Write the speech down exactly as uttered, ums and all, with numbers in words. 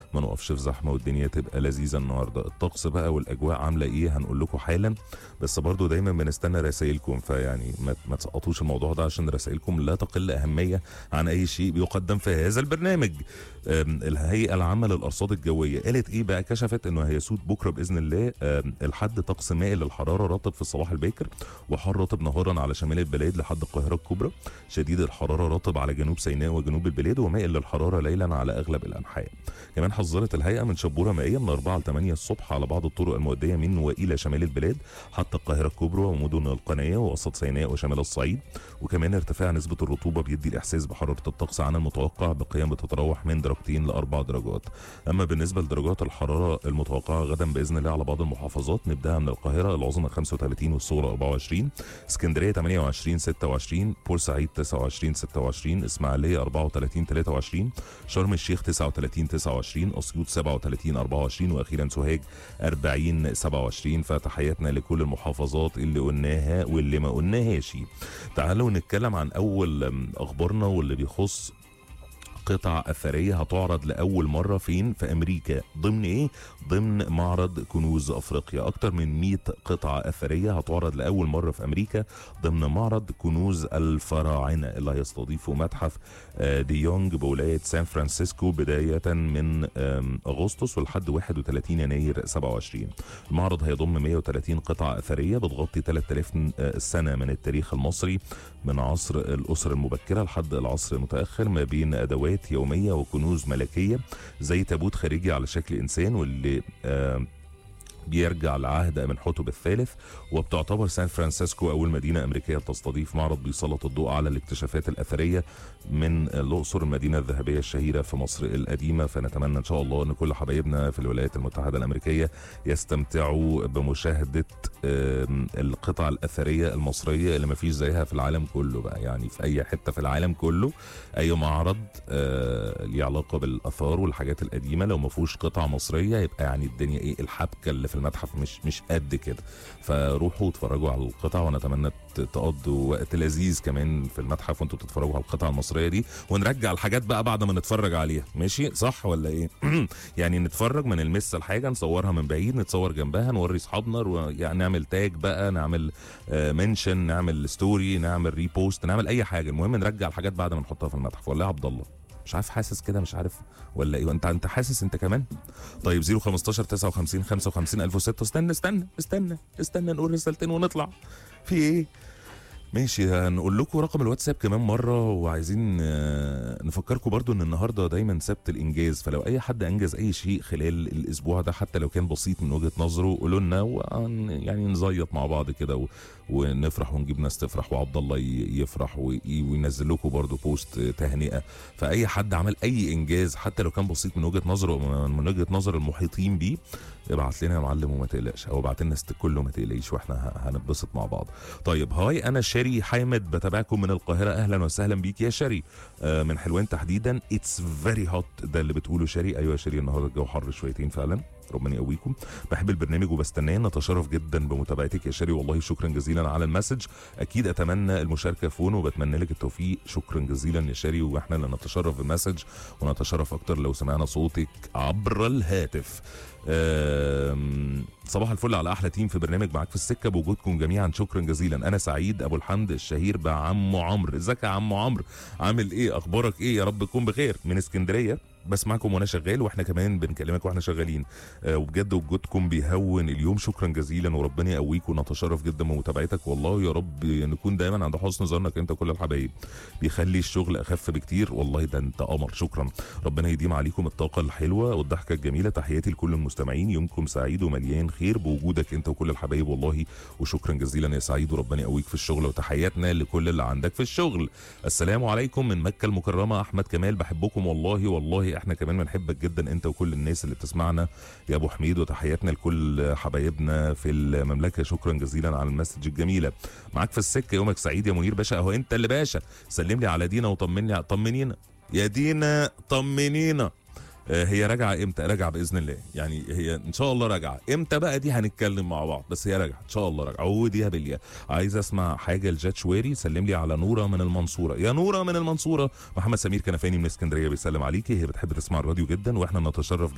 ما نقفش في زحمه والدنيا تبقى لذيذه النهارده. الطقس بقى والاجواء عامله ايه هنقول لكم حالا، بس برضو دايما بنستنى رسائلكم، فيعني ما, ما تسقطوش الموضوع ده عشان رسائلكم لا تقل اهميه عن اي شيء بيقدم في هذا البرنامج. الهيئه العامه للارصاد الجويه قالت ايه بقى؟ كشفت انه هيسود بكره باذن الله الحد طقس مائل للحراره، رطب في الصباح الباكر وحار رطب نهارا على شمال البلاد لحد القاهره الكبرى، شديد الحراره رطب على جنوب سيناء وجنوب البلاد، ومائل للحراره ليلا على اغلب الانحاء. كمان حذرت الهيئه من شبوره مائيه من أربعة ل ثمانية الصبح على بعض الطرق المؤديه من والى شمال البلاد حتى القاهره الكبرى ومدن القناه ووسط سيناء وشمال الصعيد. وكمان ارتفاع نسبه الرطوبه بيدي الاحساس بحراره الطقس عن المتوقع بقيم بتتراوح من درجتين لاربع درجات. اما بالنسبه لدرجات الحراره المتوقعه غدا باذن الله على بعض المحافظات، نبداها من القاهره العظمى خمسة وثلاثين والصغرى أربعة وعشرين، اسكندريه ثمانية وعشرين ستة وعشرين، بورسعيد تسعة وعشرين ستة وعشرين، اسماعيليه أربعة وثلاثين ثلاثة وعشرين، شرم الشيخ تسعة وثلاثين تسعة وعشرين، اسيوط سبعة وثلاثين أربعة وعشرين، واخيرا سوهاج أربعين سبعة وعشرين. فتحياتنا لكل المحافظات اللي قلناها واللي ما قلناهاش. تعالوا نتكلم عن اول اخبارنا واللي بيخص قطع أثرية هتعرض لأول مرة فين؟ في أمريكا. ضمن إيه؟ ضمن معرض كنوز أفريقيا. أكتر من مئة قطعة أثرية هتعرض لأول مرة في أمريكا ضمن معرض كنوز الفراعنة اللي هيستضيفه متحف دي يونج بولاية سان فرانسيسكو بداية من أغسطس ولحد واحد وثلاثين يناير سبعة وعشرين. المعرض هيضم مئة وثلاثين قطعة أثرية بتغطي ثلاثة آلاف سنة من التاريخ المصري، من عصر الأسر المبكرة لحد العصر المتأخر، ما بين أدوات يومية وكنوز ملكية زي تابوت خارجي على شكل إنسان واللي آه بيرجع لعهد أمنحتب الثالث. وبتعتبر سان فرانسيسكو أول مدينة أمريكية تستضيف معرض بيسلط الضوء على الاكتشافات الأثرية من الأقصر، المدينة الذهبية الشهيرة في مصر القديمة. فنتمنى إن شاء الله أن كل حبايبنا في الولايات المتحدة الأمريكية يستمتعوا بمشاهدة القطع الأثرية المصرية اللي ما فيش زيها في العالم كله بقى، يعني في أي حتة في العالم كله أي معرض ليه علاقة بالآثار والحاجات القديمة لو ما فيهوش قطع مصرية يبقى يعني الدنيا إيه، الحبكة اللي في المتحف مش مش قد كده. فروحوا اتفرجوا على القطع ونتمنى تقضوا وقت لذيذ كمان في المتحف وانتوا بتتفرجوا على القطع المصريه دي، ونرجع الحاجات بقى بعد ما نتفرج عليها. ماشي صح ولا ايه؟ يعني نتفرج ما نلمس الحاجه، نصورها من بعيد، نتصور جنبها، نوري اصحابنا، يعني نعمل تاج بقى، نعمل آه منشن، نعمل ستوري، نعمل ريبوست، نعمل اي حاجه، المهم نرجع الحاجات بعد ما نحطها في المتحف. ولا يا عبد الله مش عارف، حاسس كده مش عارف ولا ايه؟ انت انت حاسس انت كمان؟ طيب صفر خمستاشر تسعة وخمسين خمسة وخمسين ألف وستة. استنى استنى استنى استنى نقول رسالتين ونطلع. في ايه؟ ماشي، هنقول لكم رقم الواتساب كمان مره، وعايزين نفكركم برضو ان النهارده دايما سبت الانجاز، فلو اي حد انجز اي شيء خلال الاسبوع ده حتى لو كان بسيط من وجهه نظره قولوا لنا، يعني نزيط مع بعض كده ونفرح ونجيب ناس تفرح وعبد الله يفرح وينزل لكم برضو بوست تهنئه. فاي حد عمل اي انجاز حتى لو كان بسيط من وجهه نظره من وجهه نظر المحيطين بيه ابعت لنا يا معلم وما تقلقش، او ابعت لنا كله ما تقلقيش واحنا هنتبسط مع بعض. طيب هاي انا شاري حامد بتابعكم من القاهره، اهلا وسهلا بيك يا شاري آه من حلوان تحديدا. اتس فيري هوت ده اللي بتقوله شاري. ايوه يا شاري النهارده الجو حر شويتين فعلا، ربنا يقويكم. بحب البرنامج وبستناه، نتشرف جدا بمتابعتك يا شاري، والله شكرا جزيلا على المسج. اكيد اتمنى المشاركه فون وبتمنى لك التوفيق. شكرا جزيلا يا شاري، واحنا اللي نتشرف بالمسج ونتشرف اكتر لو سمعنا صوتك عبر الهاتف. صباح الفل على احلى تيم في برنامج معاك في السكه بوجودكم جميعا، شكرا جزيلا. انا سعيد ابو الحمد الشهير بعمو عمرو. ازيك يا عمو عمرو، عامل ايه، اخبارك ايه؟ يا رب تكون بخير. من اسكندريه بسمعكم وانا شغال، واحنا كمان بنكلمك واحنا شغالين، آه وبجد وجودكم بيهون اليوم، شكرا جزيلا وربنا يقويك، ونتشرف جدا بمتابعتك، والله يا رب نكون دايما عند حسن ظنك انت كل الحبايب، بيخلي الشغل اخف بكتير، والله ده انت قمر، شكرا. ربنا يديم عليكم الطاقه الحلوه والضحكه الجميله. تحياتي لكل المستمعين، يومكم سعيد ومليان خير بوجودك انت وكل الحبايب والله، وشكرا جزيلا يا سعيد وربنا يقويك في الشغل، وتحياتنا لكل اللي عندك في الشغل. السلام عليكم من مكه المكرمه، احمد كمال، بحبكم والله والله احنا كمان بنحبك جدا انت وكل الناس اللي بتسمعنا يا ابو حميد، وتحياتنا لكل حبايبنا في المملكه، شكرا جزيلا على المسج الجميله. معاك في السكه، يومك سعيد يا منير باشا. اهو انت اللي باشا، سلم لي على دينا وطمني، طمنينا يا دينا طمنينا. هي راجعه امتى؟ راجعه باذن الله، يعني هي ان شاء الله راجعه امتى بقى دي هنتكلم مع بعض، بس هي راجعه ان شاء الله راجعه. عودي يا بليا، عايز اسمع حاجه لجات شويري. سلم لي على نوره من المنصوره، يا نوره من المنصوره. محمد سمير كنفاني من اسكندريه بيسلم عليكي، هي بتحب تسمع الراديو جدا واحنا نتشرف